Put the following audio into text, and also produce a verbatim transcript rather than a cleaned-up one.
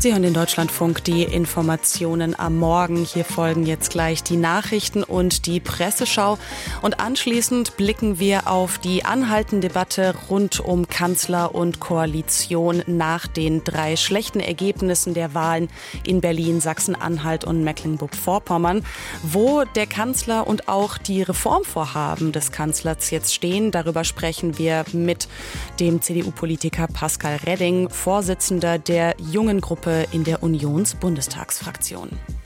Sie hören den Deutschlandfunk, die Informationen am Morgen. Hier folgen jetzt gleich die Nachrichten und die Presseschau. Und anschließend blicken wir auf die anhaltende Debatte rund um Kanzler und Koalition nach den drei schlechten Ergebnissen der Wahlen in Berlin, Sachsen-Anhalt und Mecklenburg-Vorpommern. Wo der Kanzler und auch die Reformvorhaben des Kanzlers jetzt stehen, darüber sprechen wir mit dem C D U-Politiker Pascal Redding, Vorsitzender der jungen Gruppe in der Unionsbundestagsfraktion.